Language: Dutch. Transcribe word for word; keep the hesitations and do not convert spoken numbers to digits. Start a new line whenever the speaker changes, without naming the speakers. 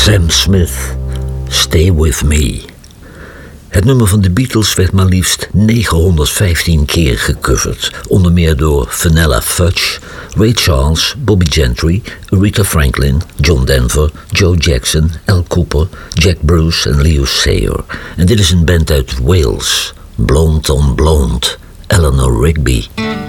Sam Smith, Stay With Me. Het nummer van de Beatles werd maar liefst negenhonderdvijftien keer gecoverd, onder meer door Vanilla Fudge, Ray Charles, Bobby Gentry, Aretha Franklin, John Denver, Joe Jackson, Al Cooper, Jack Bruce en Leo Sayer. En dit is een band uit Wales, Blonde on Blonde, Eleanor Rigby.